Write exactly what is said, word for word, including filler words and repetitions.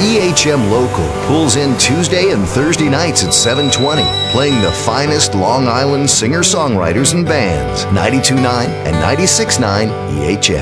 E H M Local pulls in Tuesday and Thursday nights at seven twenty, playing the finest Long Island singer-songwriters and bands. ninety-two point nine and ninety-six point nine E H M.